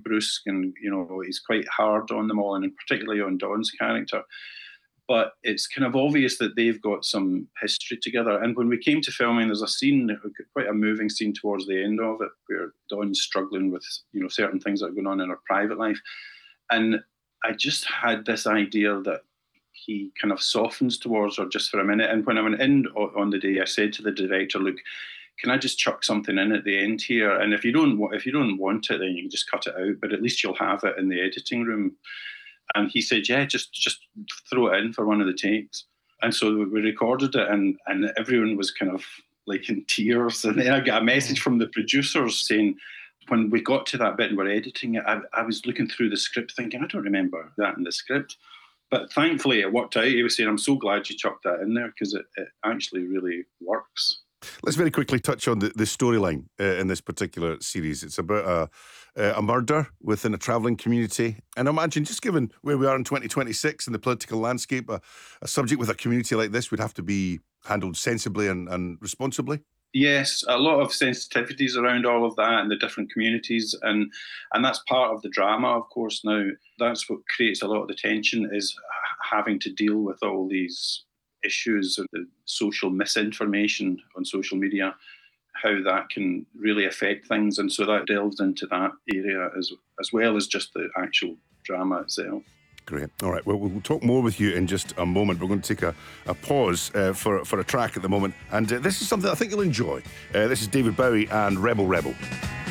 brusque, and he's quite hard on them all, and particularly on Don's character. But it's kind of obvious that they've got some history together. And when we came to filming, there's a scene, quite a moving scene towards the end of it, where Dawn's struggling with certain things that are going on in her private life. And I just had this idea that he kind of softens towards her just for a minute. And when I went in on the day, I said to the director, look, can I just chuck something in at the end here? And if you don't want it, then you can just cut it out, but at least you'll have it in the editing room. And he said, yeah, just throw it in for one of the takes. And so we recorded it, and everyone was kind of like in tears. And then I got a message from the producers saying, when we got to that bit and we're editing it, I was looking through the script thinking, I don't remember that in the script. But thankfully it worked out. He was saying, I'm so glad you chucked that in there, because it actually really works. Let's very quickly touch on the storyline in this particular series. It's about a murder within a travelling community. And I imagine, just given where we are in 2026 in the political landscape, a subject with a community like this would have to be handled sensibly and responsibly. Yes, a lot of sensitivities around all of that and the different communities. And that's part of the drama, of course. Now, that's what creates a lot of the tension, is having to deal with all these issues of the social misinformation on social media, how that can really affect things. And so that delves into that area as well as just the actual drama itself. Great. All right. Well, we'll talk more with you in just a moment. We're going to take a pause for a track at the moment. And this is something I think you'll enjoy. This is David Bowie and Rebel Rebel.